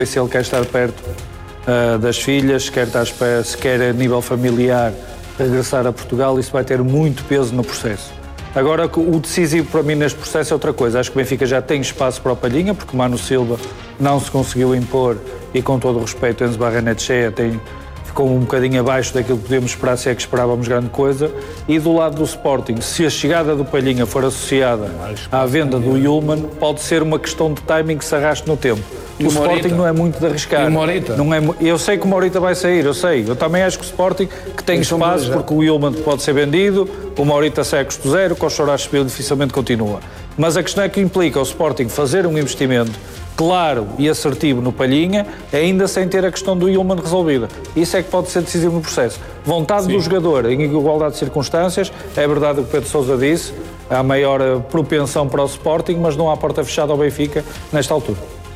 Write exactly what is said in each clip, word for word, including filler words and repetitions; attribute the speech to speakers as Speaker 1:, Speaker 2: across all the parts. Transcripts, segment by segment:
Speaker 1: se ele quer estar perto uh, das filhas, se quer, estar, se quer a nível familiar regressar a Portugal, isso vai ter muito peso no processo. Agora, o decisivo para mim neste processo é outra coisa. Acho que o Benfica já tem espaço para o Palhinha, porque Mano Silva não se conseguiu impor e, com todo o respeito, Enzo Barrenetxea tem, ficou um bocadinho abaixo daquilo que podíamos esperar, se é que esperávamos grande coisa. E do lado do Sporting, se a chegada do Palhinha for associada à venda do Yulman, pode ser uma questão de timing que se arraste no tempo. O Sporting não é muito de arriscar.
Speaker 2: E o Morita?
Speaker 1: Não é, eu sei que o Morita vai sair, eu sei. Eu também acho que o Sporting que tem espaço, porque o Yulman pode ser vendido, o Morita sai a custo zero, o Kochorash dificilmente continua. Mas a questão é que implica o Sporting fazer um investimento claro e assertivo no Palhinha, ainda sem ter a questão do Yulman resolvida. Isso é que pode ser decisivo no processo. Vontade Sim. do jogador em igualdade de circunstâncias, é verdade o que Pedro Sousa disse, há maior propensão para o Sporting, mas não há porta fechada ao Benfica nesta altura.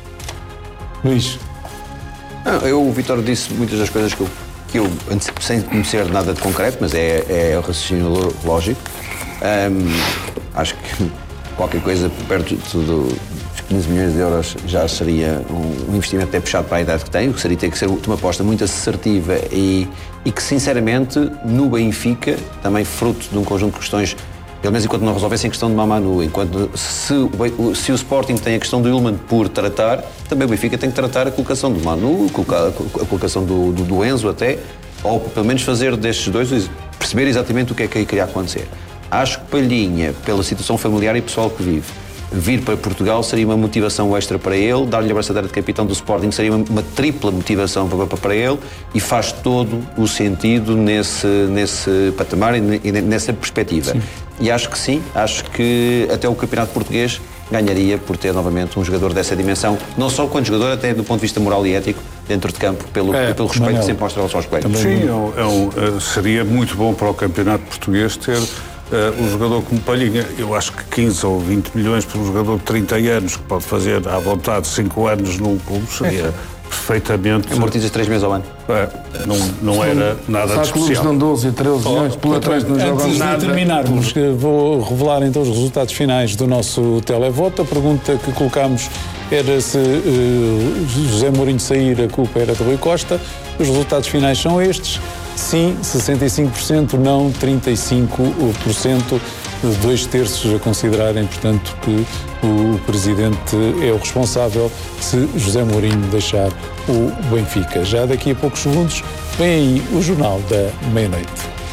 Speaker 3: Luís.
Speaker 4: Não, eu, o Vítor disse muitas das coisas que eu, que eu sem conhecer nada de concreto, mas é, é o raciocínio lógico. Um, acho que qualquer coisa perto dos quinze milhões de euros já seria um, um investimento até puxado para a idade que tem, o que seria ter que ser uma aposta muito assertiva e, e que, sinceramente, no Benfica, também fruto de um conjunto de questões, pelo menos enquanto não resolvessem a questão de Mamanu, enquanto se, se o Sporting tem a questão do Yulman por tratar, também o Benfica tem que tratar a colocação do Manu, a colocação do, do, do Enzo até, ou pelo menos fazer destes dois, perceber exatamente o que é que aí queria acontecer. Acho que Palhinha, pela situação familiar e pessoal que vive, vir para Portugal seria uma motivação extra para ele, dar-lhe a braçadeira de capitão do Sporting seria uma, uma tripla motivação para, para, para ele e faz todo o sentido nesse, nesse patamar e, e nessa perspectiva. Sim. E acho que sim, acho que até o Campeonato Português ganharia por ter novamente um jogador dessa dimensão, não só quanto jogador, até do ponto de vista moral e ético, dentro de campo, pelo, é, pelo respeito Manel. que sempre mostra aos seus colegas.
Speaker 5: Sim, é um, é um, seria muito bom para o Campeonato Português ter uh, um jogador como Palhinha. Eu acho que quinze ou vinte milhões por um jogador de trinta anos, que pode fazer à vontade cinco anos num clube, seria é. perfeitamente...
Speaker 4: Amortizas três meses ao ano.
Speaker 5: É, não, não era nada de especial.
Speaker 3: clubes dão doze e treze milhões, pela trás não jogam
Speaker 2: nada. Antes de terminarmos, vou revelar então os resultados finais do nosso televoto. A pergunta que colocámos era se uh, José Mourinho sair, a culpa era de Rui Costa. Os resultados finais são estes. Sim, sessenta e cinco por cento, não trinta e cinco por cento, dois terços a considerarem, portanto, que o presidente é o responsável se José Mourinho deixar o Benfica. Já daqui a poucos segundos vem aí o Jornal da Meia-Noite.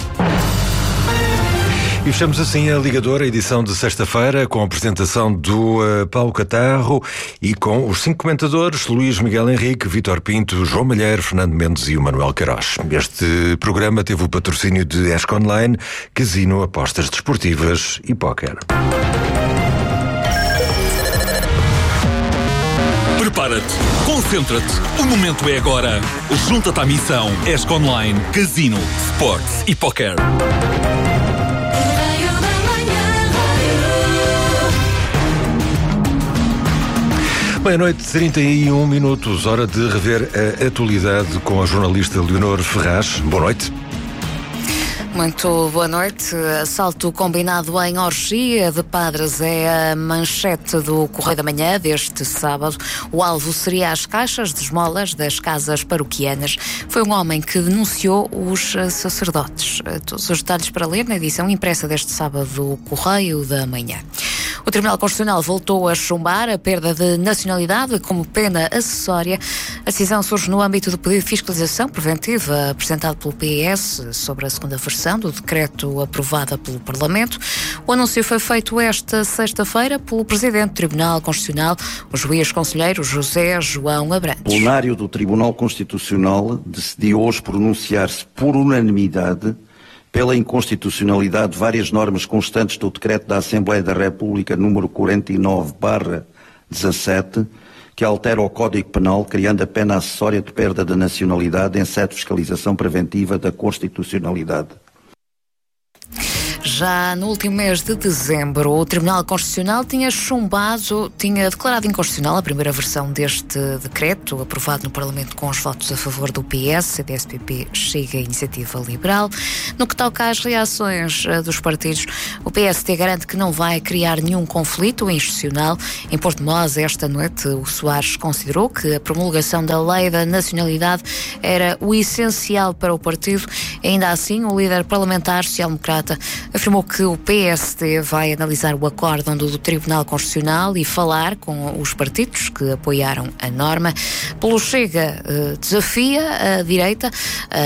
Speaker 6: E fechamos assim a Ligadora, edição de sexta-feira, com a apresentação do uh, Paulo Catarro e com os cinco comentadores, Luís Miguel Henrique, Vítor Pinto, João Malheiro, Fernando Mendes e o Manuel Queiroz. Este programa teve o patrocínio de Esco Online, Casino, Apostas Desportivas e Póquer.
Speaker 7: Prepara-te, concentra-te, o momento é agora. Junta-te à missão Esco Online, Casino, Sports e Póquer.
Speaker 6: Meia-noite, trinta e um minutos, hora de rever a atualidade com a jornalista Leonor Ferraz. Boa noite.
Speaker 8: Muito boa noite. Assalto combinado em orgia de padres é a manchete do Correio da Manhã deste sábado. O alvo seria as caixas de esmolas das casas paroquianas. Foi um homem que denunciou os sacerdotes. Todos os detalhes para ler na edição impressa deste sábado do Correio da Manhã. O Tribunal Constitucional voltou a chumbar a perda de nacionalidade como pena acessória. A decisão surge no âmbito do pedido de fiscalização preventiva apresentado pelo P S sobre a segunda versão do decreto aprovada pelo Parlamento. O anúncio foi feito esta sexta-feira pelo Presidente do Tribunal Constitucional, o juiz conselheiro José João Abrantes.
Speaker 9: O plenário do Tribunal Constitucional decidiu hoje pronunciar-se por unanimidade pela inconstitucionalidade de várias normas constantes do Decreto da Assembleia da República número quarenta e nove barra dezassete, que altera o Código Penal, criando a pena acessória de perda da nacionalidade em sede de fiscalização preventiva da constitucionalidade.
Speaker 8: Já no último mês de dezembro, o Tribunal Constitucional tinha chumbado, tinha declarado inconstitucional a primeira versão deste decreto, aprovado no Parlamento com os votos a favor do P S, C D S, P P, Chega e Iniciativa Liberal. No que toca às reações dos partidos, o P S D garante que não vai criar nenhum conflito institucional. Em Porto-Mós, esta noite, o Soares considerou que a promulgação da Lei da Nacionalidade era o essencial para o partido. Ainda assim, o líder parlamentar social-democrata afirmou que o P S D vai analisar o acórdão do Tribunal Constitucional e falar com os partidos que apoiaram a norma. Pelo Chega, desafia a direita